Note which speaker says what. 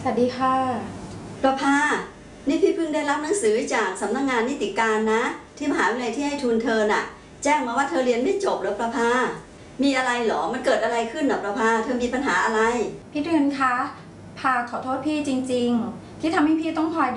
Speaker 1: วัสดีค่ะ
Speaker 2: ประภานี่พี่เพิ่งได้รับหนังสือจากสำนักงานนิติการนะที่มหาวิทยาลัยที่ให้ทุนเธอน่ะแจ้งมาว่าเธอเรียนไม่จบแล้วประภามีอะไรหรอมันเกิดอะไรขึ้นหรอประภาเธอมีปัญหาอะไร
Speaker 1: พี่เดือนคะพาขอโทษพี่จริงๆที่ทำให้พี่ต้องพลอย